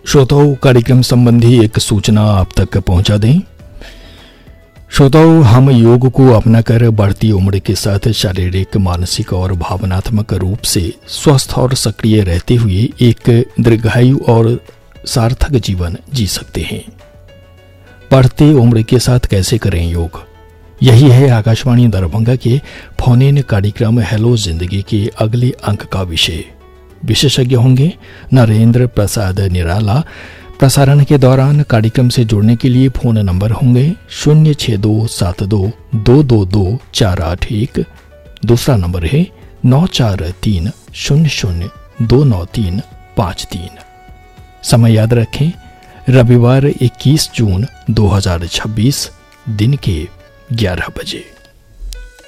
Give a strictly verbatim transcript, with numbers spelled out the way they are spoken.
श्रोताओं, कार्यक्रम संबंधी एक सूचना आप तक पहुंचा दें। श्रोताओं, हम योग को अपनाकर बढ़ती उम्र के साथ शारीरिक, मानसिक और भावनात्मक रूप से स्वस्थ और सक्रिय रहते हुए एक दीर्घायु और सार्थक जीवन जी सकते हैं। बढ़ती उम्र के साथ कैसे करें योग, यही है आकाशवाणी दरभंगा के फोन इन कार्यक्रम हेलो जिंदगी के अगले अंक का विषय। विशेषज्ञ होंगे नरेंद्र प्रसाद निराला। प्रसारण के दौरान कार्यक्रम से जुड़ने के लिए फोन नंबर होंगे शून्य छः दो सात दो दो दो दो चार आठ एक। दूसरा नंबर है नौ चार तीन शून्य शून्य दो नौ तीन पाँच तीन। समय याद रखें, रविवार इक्कीस जून दो हजार छब्बीस दिन के ग्यारह बजे।